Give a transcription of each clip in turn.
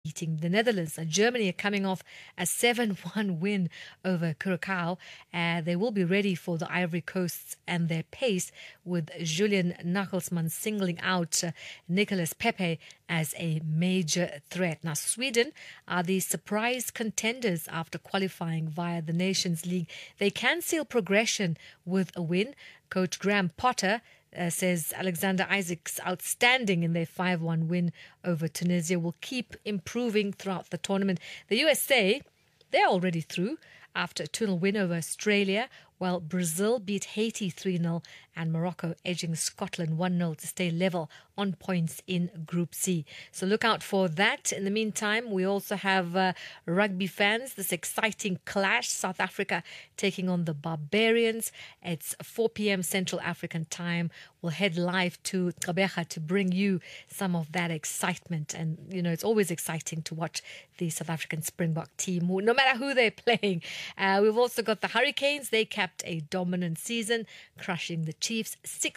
beating the Netherlands. Germany are coming off a 7-1 win over Curacao. They will be ready for the Ivory Coast and their pace, with Julian Nagelsmann singling out Nicolas Pepe as a major threat. Now, Sweden are the surprise contenders after qualifying via the Nations League. They can seal progression with a win. Coach Graham Potter says Alexander Isak's outstanding in their 5-1 win over Tunisia will keep improving throughout the tournament. The USA, they're already through after a 2-0 win over Australia, while Brazil beat Haiti 3-0 and Morocco edging Scotland 1-0 to stay level on points in Group C. So look out for that. In the meantime, we also have rugby fans, this exciting clash, South Africa taking on the Barbarians. It's 4 p.m. Central African time. We'll head live to Gqeberha to bring you some of that excitement. And, you know, it's always exciting to watch the South African Springbok team, no matter who they're playing. We've also got the Hurricanes. They capped a dominant season, crushing the Chiefs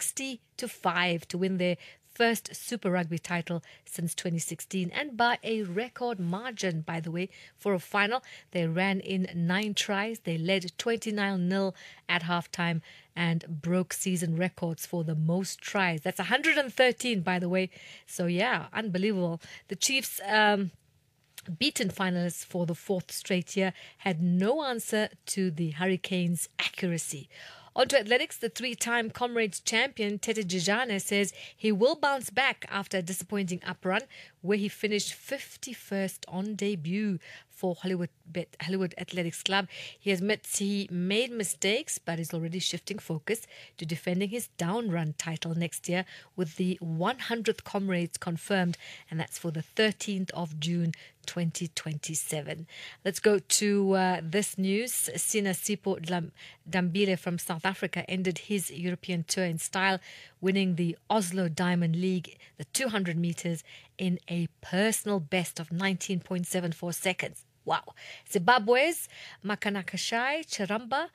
60-5 to win their first Super Rugby title since 2016, and by a record margin, by the way, for a final. They ran in 9 tries. They led 29-0 at halftime and broke season records for the most tries. That's 113, by the way. So, yeah, unbelievable. The Chiefs, beaten finalists for the 4th straight year, had no answer to the Hurricanes' accuracy. On to athletics, the 3-time Comrades champion Tete Jejane says he will bounce back after a disappointing up run where he finished 51st on debut for Hollywood Athletics Club. He admits he made mistakes but is already shifting focus to defending his down run title next year, with the 100th Comrades confirmed, and that's for the 13th of June 2027. Let's go to this news. Sinasipo Dambile from South Africa ended his European tour in style, winning the Oslo Diamond League, the 200 meters, in a personal best of 19.74 seconds. Wow. Zimbabwe's Makanakashai Chiramba,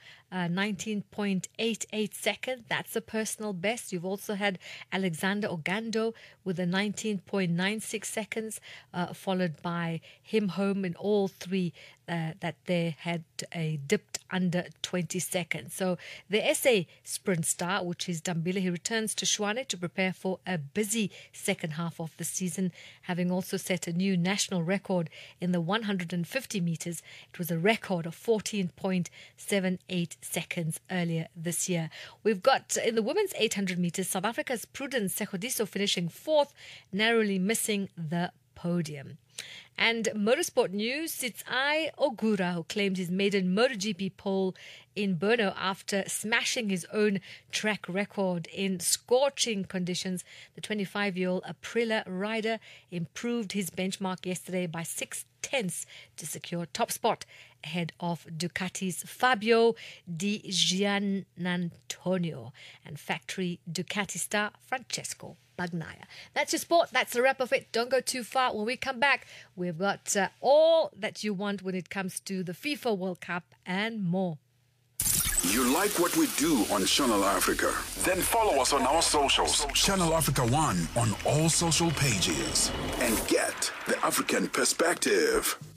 19.88 seconds. That's a personal best. You've also had Alexander Ogando with a 19.96 seconds, followed by him home in all 3 that they had dipped under 20 seconds. So the SA sprint star, which is Dambile, he returns to Tshwane to prepare for a busy second half of the season, having also set a new national record in the 150 meters. It was a record of 14.78 seconds earlier this year. We've got, in the women's 800 meters, South Africa's Prudence Sekgodiso finishing 4th, narrowly missing the podium. And motorsport news, it's Ogura, who claimed his maiden MotoGP pole in Brno after smashing his own track record in scorching conditions. The 25-year-old Aprilia rider improved his benchmark yesterday by 6/10 to secure top spot ahead of Ducati's Fabio Di Giannantonio and factory Ducati star Francesco Bagnaia. That's your sport. That's the wrap of it. Don't go too far. When we come back, we've got all that you want when it comes to the FIFA World Cup and more. You like what we do on Channel Africa? Then follow us on our socials. Channel Africa 1 on all social pages. And get the African perspective.